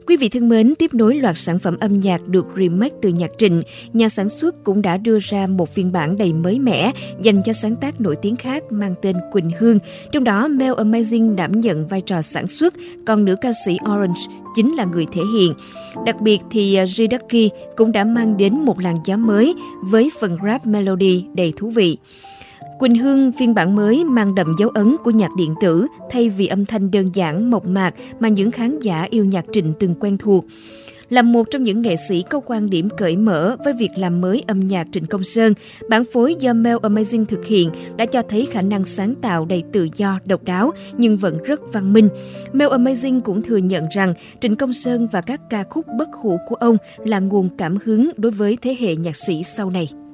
Quý vị thân mến, tiếp nối loạt sản phẩm âm nhạc được remake từ nhạc Trịnh, nhà sản xuất cũng đã đưa ra một phiên bản đầy mới mẻ dành cho sáng tác nổi tiếng khác mang tên Quỳnh Hương. Trong đó, Mel Amazing đảm nhận vai trò sản xuất, còn nữ ca sĩ Orange chính là người thể hiện. Đặc biệt thì G-Ducky cũng đã mang đến một làn gió mới với phần rap melody đầy thú vị. Quỳnh Hương phiên bản mới mang đậm dấu ấn của nhạc điện tử thay vì âm thanh đơn giản mộc mạc mà những khán giả yêu nhạc Trịnh từng quen thuộc. Là một trong những nghệ sĩ có quan điểm cởi mở với việc làm mới âm nhạc Trịnh Công Sơn, bản phối do Mel Amazing thực hiện đã cho thấy khả năng sáng tạo đầy tự do, độc đáo nhưng vẫn rất văn minh. Mel Amazing cũng thừa nhận rằng Trịnh Công Sơn và các ca khúc bất hủ của ông là nguồn cảm hứng đối với thế hệ nhạc sĩ sau này.